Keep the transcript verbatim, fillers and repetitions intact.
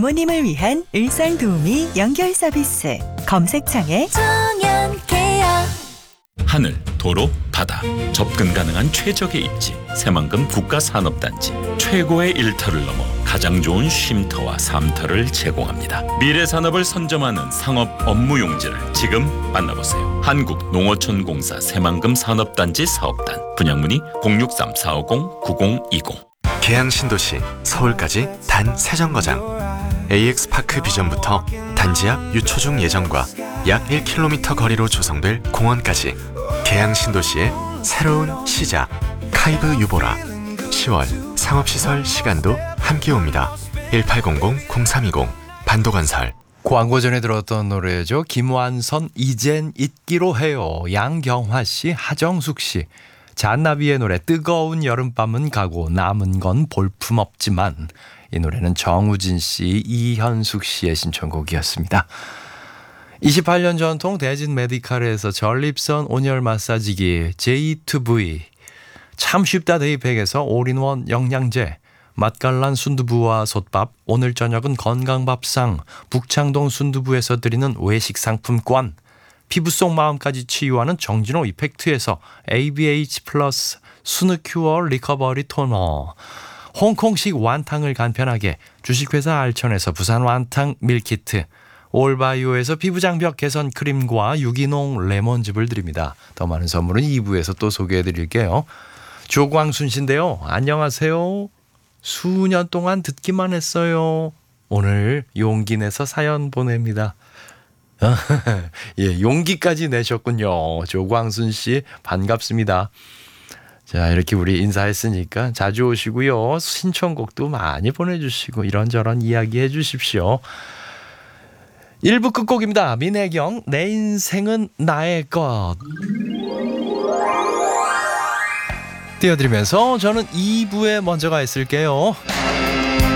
부모님을 위한 일상 도우미 연결 서비스. 검색창에 정연케어. 하늘, 도로, 바다, 접근 가능한 최적의 입지 새만금 국가산업단지. 최고의 일터를 넘어 가장 좋은 쉼터와 삶터를 제공합니다. 미래 산업을 선점하는 상업 업무 용지를 지금 만나보세요. 한국농어촌공사 새만금 산업단지 사업단. 분양문의 공육삼 사오공 구공이공. 계양 신도시 서울까지 단 세 정거장. 에이엑스파크 비전부터 단지 앞 유초중 예정과 약 일 킬로미터 거리로 조성될 공원까지 계양 신도시의 새로운 시작. 카이브 유보라. 시월 상업시설 시간도 함께 옵니다. 일팔공공 공삼이공 반도건설. 광고 전에 들었던 노래죠. 김완선 이젠 잊기로 해요. 양경화씨, 하정숙씨. 잔나비의 노래 뜨거운 여름밤은 가고 남은 건 볼품없지만. 이 노래는 정우진씨, 이현숙씨의 신청곡이었습니다. 이십팔 년 전통 대진 메디칼에서 전립선 온열 마사지기 제이 투 브이, 참 쉽다 데이팩에서 올인원 영양제, 맛깔난 순두부와 솥밥, 오늘 저녁은 건강밥상 북창동 순두부에서 드리는 외식 상품권, 피부 속 마음까지 치유하는 정진호 이펙트에서 에이비에이치 플러스 스누큐어 리커버리 토너, 홍콩식 완탕을 간편하게 주식회사 알천에서 부산 완탕 밀키트, 올바이오에서 피부장벽 개선 크림과 유기농 레몬즙을 드립니다. 더 많은 선물은 이 부에서 또 소개해드릴게요. 조광순 씨인데요. 안녕하세요. 수년 동안 듣기만 했어요. 오늘 용기 내서 사연 보냅니다. 예, 용기까지 내셨군요. 조광순 씨 반갑습니다. 자, 이렇게 우리 인사했으니까 자주 오시고요. 신청곡도 많이 보내주시고 이런저런 이야기 해주십시오. 일 부 끝곡입니다. 민혜경, 내 인생은 나의 것. 띄워드리면서 저는 이 부에 먼저 가 있을게요.